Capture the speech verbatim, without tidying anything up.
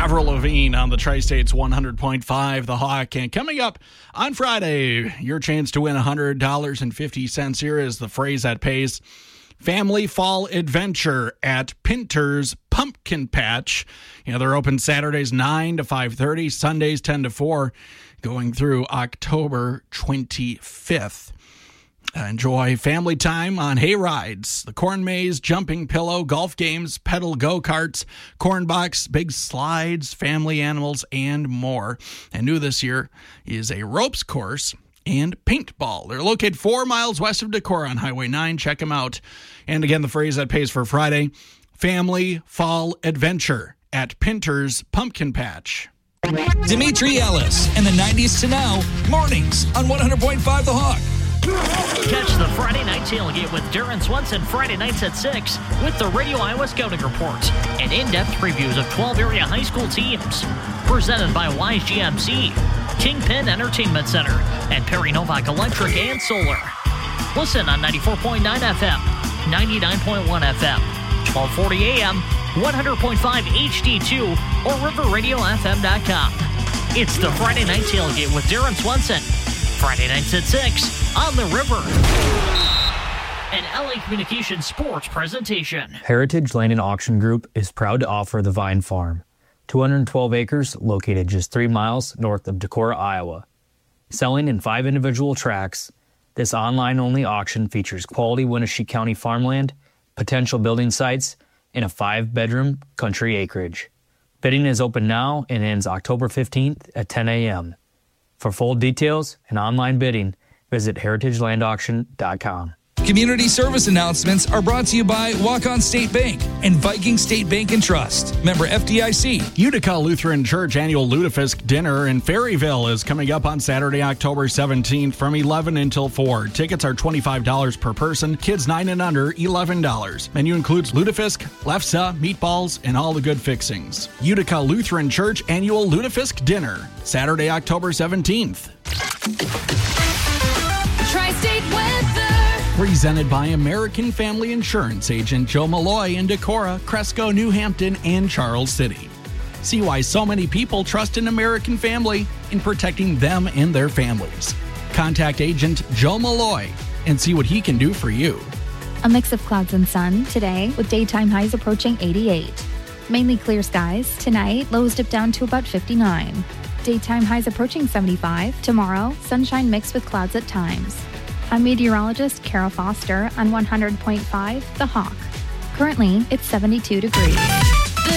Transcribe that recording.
Avril Lavigne on the Tri-States one hundred point five, The Hawk. And coming up on Friday, your chance to win one hundred dollars and fifty cents. Here is the phrase that pays. Family Fall Adventure at Pinter's Pumpkin Patch. You know, they're open Saturdays nine to five thirty, Sundays ten to four, going through October twenty-fifth. Uh, enjoy family time on hay rides, the corn maze, jumping pillow, golf games, pedal go-karts, corn box, big slides, family animals, and more. And new this year is a ropes course and paintball. They're located four miles west of Decorah on Highway nine. Check them out. And again, the phrase that pays for Friday, Family Fall Adventure at Pinter's Pumpkin Patch. Dimitri Ellis and the nineties to now, mornings on one hundred point five The Hawk. Catch the Friday Night Tailgate with Darren Swenson Friday nights at six with the Radio Iowa Scouting Report and in-depth previews of twelve area high school teams. Presented by Wise G M C, Kingpin Entertainment Center, and Perry Novak Electric and Solar. Listen on ninety-four point nine F M, ninety-nine point one F M, twelve forty A M, one hundred point five H D two, or river radio f m dot com. It's the Friday Night Tailgate with Darren Swenson. Friday nights at six on the River. An L A Communications sports presentation. Heritage Land and Auction Group is proud to offer the Vine Farm, two hundred twelve acres located just three miles north of Decorah, Iowa. Selling in five individual tracts, this online-only auction features quality Winnebago County farmland, potential building sites, and a five-bedroom country acreage. Bidding is open now and ends October fifteenth at ten a m For full details and online bidding, visit heritage land auction dot com. Community service announcements are brought to you by Walk-On State Bank and Viking State Bank and Trust. Member F D I C. Utica Lutheran Church annual Lutefisk dinner in Ferryville is coming up on Saturday, October seventeenth from eleven until four. Tickets are twenty-five dollars per person. Kids nine and under, eleven dollars. Menu includes lutefisk, lefse, meatballs, and all the good fixings. Utica Lutheran Church annual Lutefisk dinner, Saturday, October seventeenth. Tri-State weather. Presented by American Family Insurance Agent Joe Malloy in Decorah, Cresco, New Hampton, and Charles City. See why so many people trust an American Family in protecting them and their families. Contact Agent Joe Malloy and see what he can do for you. A mix of clouds and sun today with daytime highs approaching eighty-eight. Mainly clear skies. Tonight, lows dip down to about fifty-nine. Daytime highs approaching seventy-five. Tomorrow, sunshine mixed with clouds at times. I'm meteorologist Kara Foster on one hundred point five The Hawk. Currently, it's seventy-two degrees.